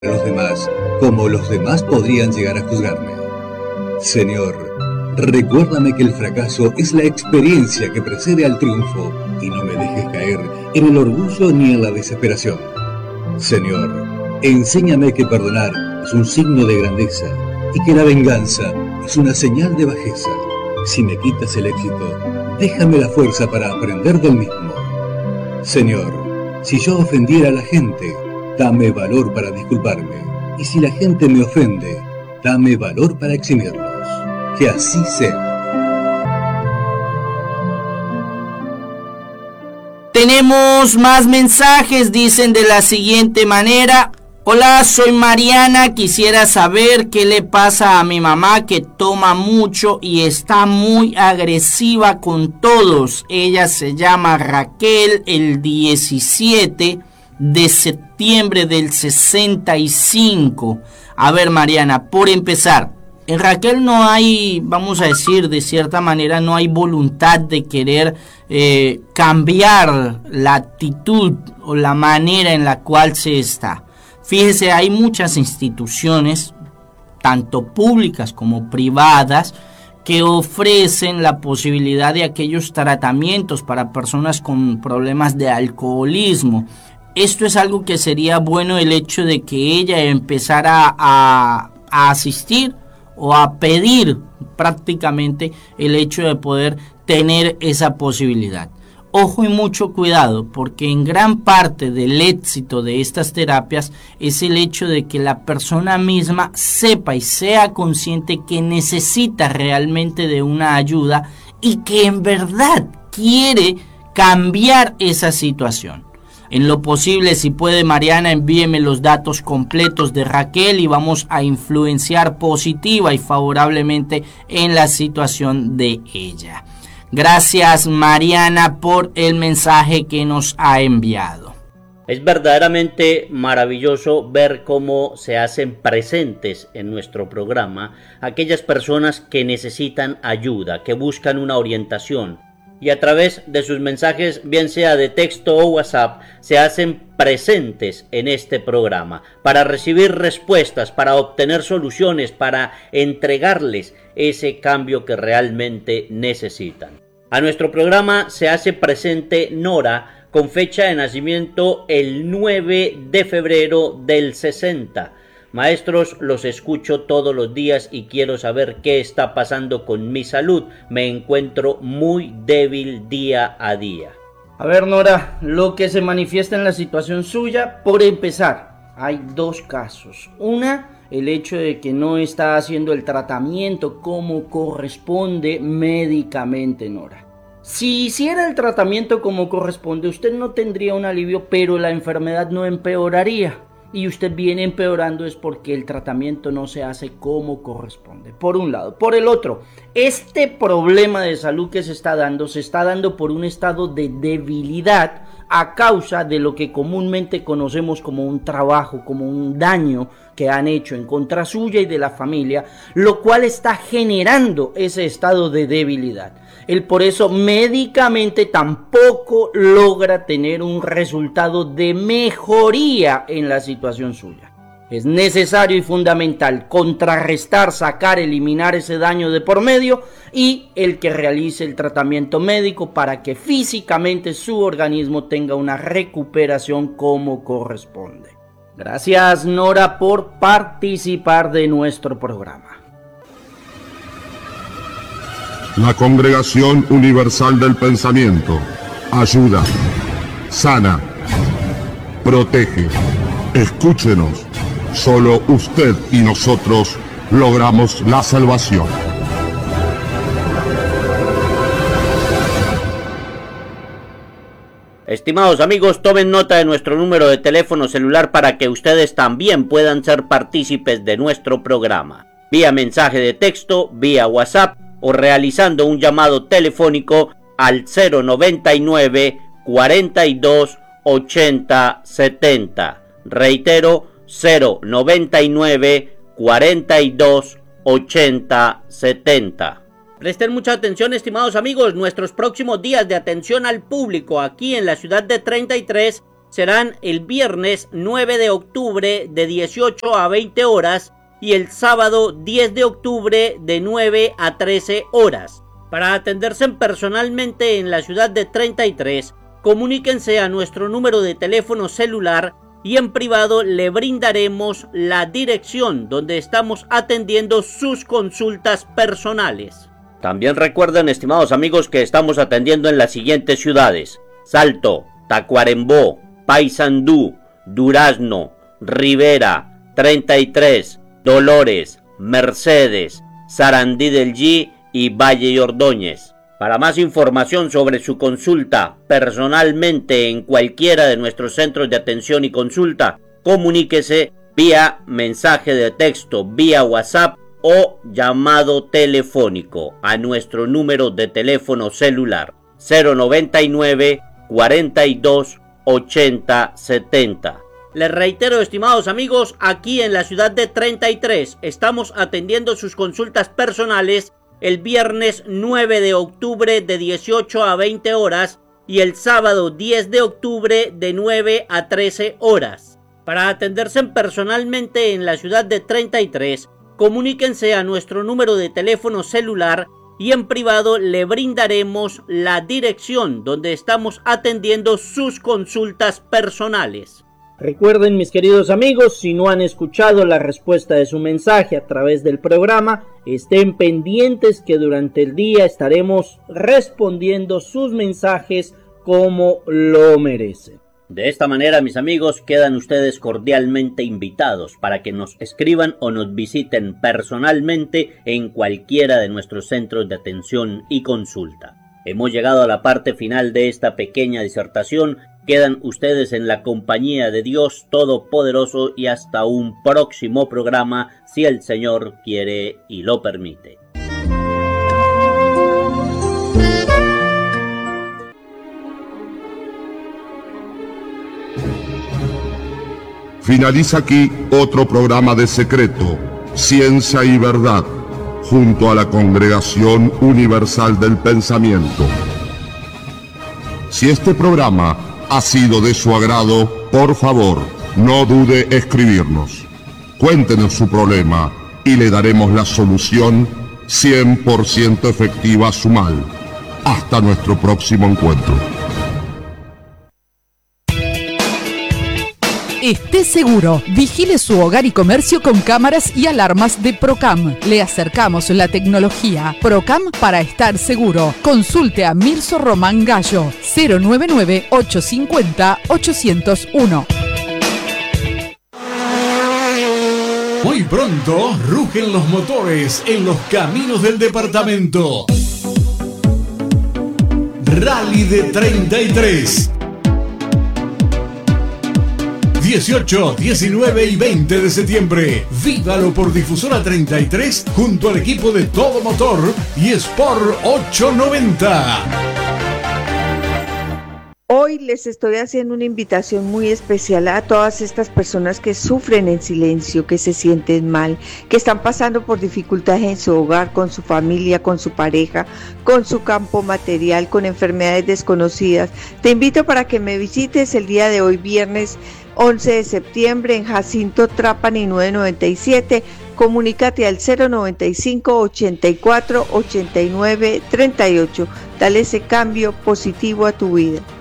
a los demás como los demás podrían llegar a juzgarme. Señor, recuérdame que el fracaso es la experiencia que precede al triunfo y no me dejes caer en el orgullo ni en la desesperación. Señor, enséñame que perdonar es un signo de grandeza y que la venganza es una señal de bajeza. Si me quitas el éxito, déjame la fuerza para aprender del mismo. Señor, si yo ofendiera a la gente, dame valor para disculparme. Y si la gente me ofende, dame valor para eximirlos. Que así sea. Tenemos más mensajes, dicen de la siguiente manera. Hola, soy Mariana, quisiera saber qué le pasa a mi mamá que toma mucho y está muy agresiva con todos. Ella se llama Raquel, el 17 de septiembre del 65. A ver, Mariana, por empezar, en Raquel no hay, vamos a decir, de cierta manera, no hay voluntad de querer cambiar la actitud o la manera en la cual se está. Fíjese, hay muchas instituciones, tanto públicas como privadas, que ofrecen la posibilidad de aquellos tratamientos para personas con problemas de alcoholismo. Esto es algo que sería bueno, el hecho de que ella empezara a asistir o a pedir prácticamente el hecho de poder tener esa posibilidad. Ojo y mucho cuidado, porque en gran parte del éxito de estas terapias es el hecho de que la persona misma sepa y sea consciente que necesita realmente de una ayuda y que en verdad quiere cambiar esa situación. En lo posible, si puede, Mariana, envíeme los datos completos de Raquel y vamos a influenciar positiva y favorablemente en la situación de ella. Gracias, Mariana, por el mensaje que nos ha enviado. Es verdaderamente maravilloso ver cómo se hacen presentes en nuestro programa aquellas personas que necesitan ayuda, que buscan una orientación. Y a través de sus mensajes, bien sea de texto o WhatsApp, se hacen presentes en este programa para recibir respuestas, para obtener soluciones, para entregarles ese cambio que realmente necesitan. A nuestro programa se hace presente Nora, con fecha de nacimiento el 9 de febrero del 60. Maestros, los escucho todos los días y quiero saber qué está pasando con mi salud. Me encuentro muy débil día a día. A ver, Nora, lo que se manifiesta en la situación suya, por empezar, hay dos casos. Una, el hecho de que no está haciendo el tratamiento como corresponde médicamente, Nora. Si hiciera el tratamiento como corresponde, usted no tendría un alivio, pero la enfermedad no empeoraría. Y usted viene empeorando es porque el tratamiento no se hace como corresponde, por un lado. Por el otro, este problema de salud que se está dando por un estado de debilidad a causa de lo que comúnmente conocemos como un trabajo, como un daño que han hecho en contra suya y de la familia, lo cual está generando ese estado de debilidad. Él por eso médicamente tampoco logra tener un resultado de mejoría en la situación suya. Es necesario y fundamental contrarrestar, sacar, eliminar ese daño de por medio y el que realice el tratamiento médico para que físicamente su organismo tenga una recuperación como corresponde. Gracias, Nora, por participar de nuestro programa. La Congregación Universal del Pensamiento ayuda, sana, protege. Escúchenos. Solo usted y nosotros logramos la salvación. Estimados amigos, tomen nota de nuestro número de teléfono celular para que ustedes también puedan ser partícipes de nuestro programa. Vía mensaje de texto, vía WhatsApp o realizando un llamado telefónico al 099 42 80 70. Reitero, 099 42 80 70. Presten mucha atención, estimados amigos, nuestros próximos días de atención al público aquí en la ciudad de 33 serán el viernes 9 de octubre de 18 a 20 horas y el sábado 10 de octubre de 9 a 13 horas. Para atenderse personalmente en la ciudad de 33, comuníquense a nuestro número de teléfono celular y en privado le brindaremos la dirección donde estamos atendiendo sus consultas personales. También recuerden, estimados amigos, que estamos atendiendo en las siguientes ciudades: Salto, Tacuarembó, Paysandú, Durazno, Rivera, 33, Dolores, Mercedes, Sarandí del G y Valle y Ordóñez. Para más información sobre su consulta personalmente en cualquiera de nuestros centros de atención y consulta, comuníquese vía mensaje de texto, vía WhatsApp o llamado telefónico a nuestro número de teléfono celular 099 42 80 70. Les reitero, estimados amigos, aquí en la ciudad de 33 estamos atendiendo sus consultas personales el viernes 9 de octubre de 18 a 20 horas y el sábado 10 de octubre de 9 a 13 horas. Para atenderse personalmente en la ciudad de 33, comuníquense a nuestro número de teléfono celular y en privado le brindaremos la dirección donde estamos atendiendo sus consultas personales. Recuerden, mis queridos amigos, si no han escuchado la respuesta de su mensaje a través del programa, estén pendientes que durante el día estaremos respondiendo sus mensajes como lo merecen. De esta manera, mis amigos, quedan ustedes cordialmente invitados para que nos escriban o nos visiten personalmente en cualquiera de nuestros centros de atención y consulta. Hemos llegado a la parte final de esta pequeña disertación. Quedan ustedes en la compañía de Dios Todopoderoso y hasta un próximo programa, si el Señor quiere y lo permite. Finaliza aquí otro programa de Secreto, Ciencia y Verdad, junto a la Congregación Universal del Pensamiento. Si este programa ha sido de su agrado, por favor, no dude escribirnos. Cuéntenos su problema y le daremos la solución 100% efectiva a su mal. Hasta nuestro próximo encuentro. Esté seguro, vigile su hogar y comercio con cámaras y alarmas de Procam. Le acercamos la tecnología. Procam para estar seguro. Consulte a Mirso Román Gallo, 099-850-801. Muy pronto rugen los motores en los caminos del departamento. Rally de 33. 18, 19 y 20 de septiembre. Vívalo por Difusora 33 junto al equipo de Todo Motor y Sport 890. Hoy les estoy haciendo una invitación muy especial a todas estas personas que sufren en silencio, que se sienten mal, que están pasando por dificultades en su hogar, con su familia, con su pareja, con su campo material, con enfermedades desconocidas. Te invito para que me visites el día de hoy, viernes 11 de septiembre, en Jacinto Trapani 997. Comunícate al 095 84 89 38. Dale ese cambio positivo a tu vida.